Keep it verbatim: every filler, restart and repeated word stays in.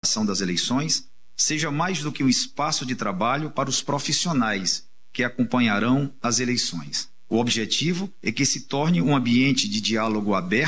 participação das eleições seja mais do que um espaço de trabalho para os profissionais que acompanharão as eleições. O objetivo é que se torne um ambiente de diálogo aberto